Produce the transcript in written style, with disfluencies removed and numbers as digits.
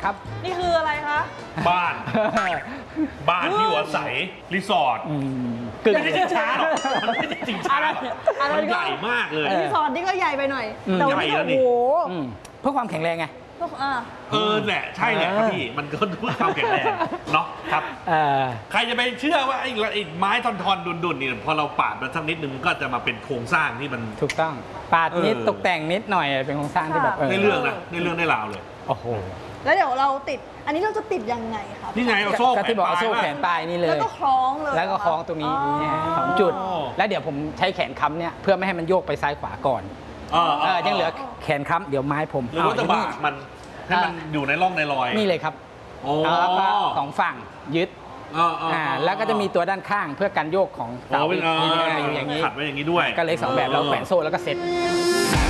ครับนี่คืออะไรคะบ้านที่อยู่อาศัยรีสอร์ทกึ่งไม่ใช่ช้าหรอกมันไม่ใช่จริงช้าหรอกมันใหญ่มากเลยรีสอร์ทนี่ก็ใหญ่ไปหน่อยอืมแต่วันนี้ใหญ่แล้วนี่โอ้โหเพื่อความแข็งแรงไงพวกแหละใช่แหละครับพี่มันก็เพื่อความแข็งแรงเนาะครับใครจะไปเชื่อว่าไอ้ไม้ทอนๆดุนๆนี่พอเราปาดมันสักนิดนึงมันก็จะมาเป็นโครงสร้างที่มันถูกต้องปาดนิดตกแต่งนิดหน่อยเป็นโครงสร้างที่แบบได้เรื่องนะได้เรื่องได้ราวเลยโอ้โหแล้วเดี๋ยวเราติด อันนี้เราจะติดยังไงครับนี่ไงเอาโซ่ก็ที่บอกเอาโซ่แขนปปลายนี่เลยแล้วก็คล้องเลยแล้วก็คล้องตรงนี้เนี่ยสองจุด แล้วเดี๋ยวผมใช้แขนค้ำเนี่ยเพื่อไม่ให้มันโยกไปซ้ายขวาก่อนยังเหลือแขนค้ำเดี๋ยวไม้ผมหรือว่าจะบากมันให้มันอยู่ในร่องในรอยนี่เลยครับแล้วก็สองฝั่งยึดแล้วก็จะมีตัวด้านข้างเพื่อกันโยกของเสาอยู่อย่างนี้ขัดไว้อย่างนี้ด้วยก็เลย2แบบเราแขวนโซ่แล้วก็เซ็ต